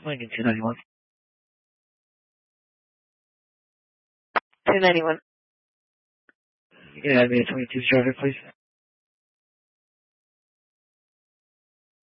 Lincoln 291. 291. You can add me a 22 charger, please.